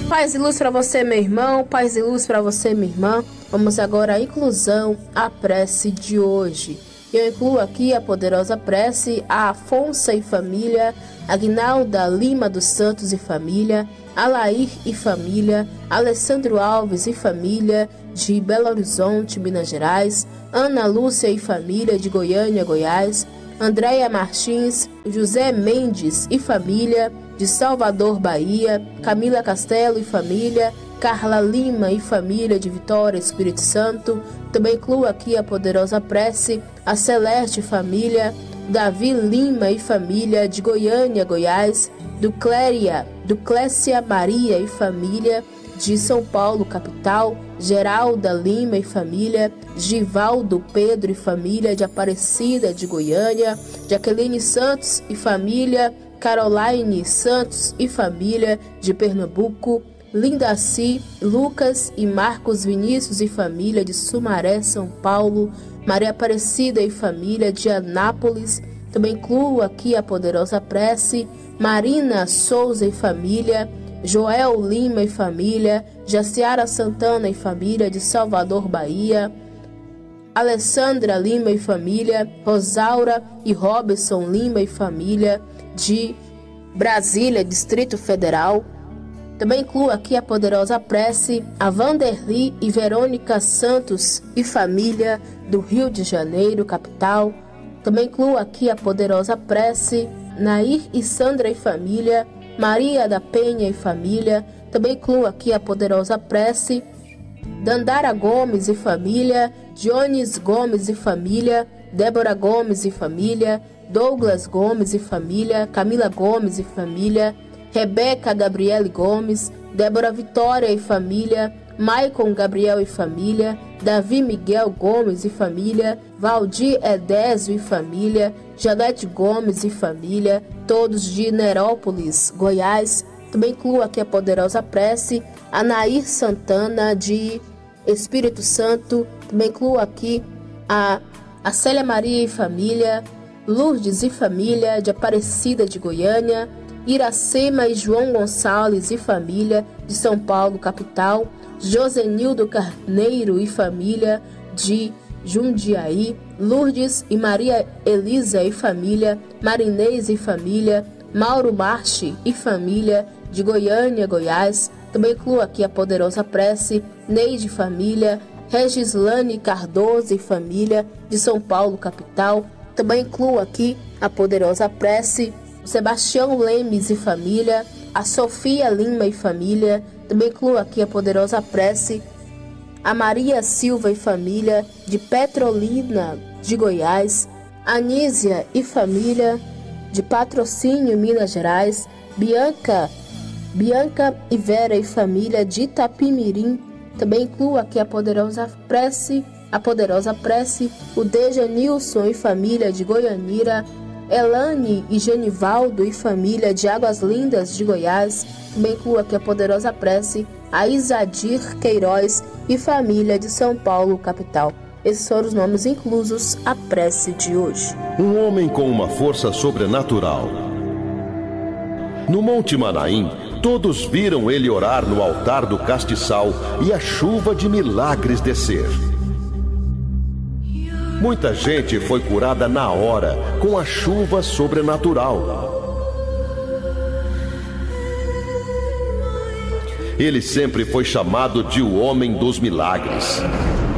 Paz e luz para você, meu irmão, paz e luz para você, minha irmã. Vamos agora à inclusão, à prece de hoje. Eu incluo aqui a poderosa prece a Afonso e família, Aguinalda Lima dos Santos e família, Alair e família, Alessandro Alves e família de Belo Horizonte, Minas Gerais, Ana Lúcia e família de Goiânia, Goiás, Andréia Martins, José Mendes e família de Salvador, Bahia, Camila Castelo e família, Carla Lima e família de Vitória, Espírito Santo. Também incluo aqui a poderosa prece a Celeste família, Davi Lima e família de Goiânia, Goiás, do Clécia Maria e família de São Paulo, capital, Geralda Lima e família, Givaldo Pedro e família de Aparecida de Goiânia, Jaqueline Santos e família, Caroline Santos e família de Pernambuco, Lindaci, Lucas e Marcos Vinícius e família de Sumaré, São Paulo, Maria Aparecida e família de Anápolis. Também incluo aqui a poderosa prece Marina Souza e família, Joel Lima e família, Jaciara Santana e família de Salvador, Bahia, Alessandra Lima e família, Rosaura e Robson Lima e família de Brasília, Distrito Federal. Também incluo aqui a poderosa prece a Vanderly e Verônica Santos e família do Rio de Janeiro, capital. Também incluo aqui a poderosa prece Nair e Sandra e família, Maria da Penha e família. Também incluo aqui a poderosa prece Dandara Gomes e família, Dionis Gomes e família, Débora Gomes e família, Douglas Gomes e família, Camila Gomes e família, Rebeca Gabriele Gomes, Débora Vitória e família, Maicon Gabriel e família, Davi Miguel Gomes e família, Valdir Edésio e família, Janete Gomes e família, todos de Nerópolis, Goiás. Também incluo aqui a poderosa prece Anair Santana de Espírito Santo. Também incluo aqui a Célia Maria e família, Lourdes e família de Aparecida de Goiânia, Iracema e João Gonçalves e família de São Paulo, capital, Josenildo Carneiro e família de Jundiaí, Lourdes e Maria Elisa e família, Marinês e família, Mauro Marchi e família de Goiânia, Goiás. Também incluo aqui a poderosa prece Neide e família, Regislane Cardoso e família de São Paulo, capital. Também incluo aqui a poderosa prece Sebastião Lemes e família, a Sofia Lima e família. Também incluo aqui a poderosa prece a Maria Silva e família de Petrolina de Goiás, Anísia e família de Patrocínio, Minas Gerais, Bianca e Vera e família de Itapimirim. Também incluo aqui a poderosa prece o Dejanilson e família de Goianira, Elane e Genivaldo e família de Águas Lindas de Goiás. Também incluo aqui a poderosa prece a Isadir Queiroz e família de São Paulo, capital. Esses foram os nomes inclusos à prece de hoje. Um homem com uma força sobrenatural. No Monte Manaim, todos viram ele orar no altar do castiçal e a chuva de milagres descer. Muita gente foi curada na hora com a chuva sobrenatural. Ele sempre foi chamado de o homem dos milagres.